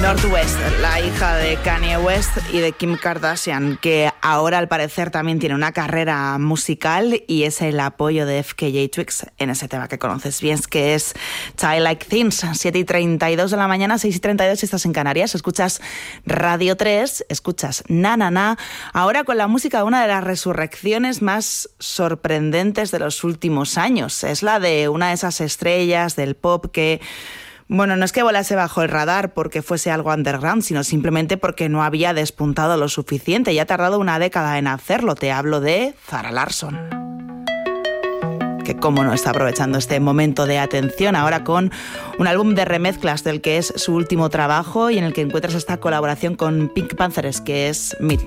North West, la hija de Kanye West y de Kim Kardashian, que ahora al parecer también tiene una carrera musical y es el apoyo de FKJ Twigs en ese tema que conoces bien, que es Child Like Things. 7:32 de la mañana, 6:32 si estás en Canarias, escuchas Radio 3, escuchas Na Na Na, ahora con la música de una de las resurrecciones más sorprendentes de los últimos años. Es la de una de esas estrellas del pop que... Bueno, no es que volase bajo el radar porque fuese algo underground, sino simplemente porque no había despuntado lo suficiente y ha tardado una década en hacerlo. Te hablo de Zara Larsson, que cómo no está aprovechando este momento de atención ahora con un álbum de remezclas del que es su último trabajo y en el que encuentras esta colaboración con Pink Panthers, que es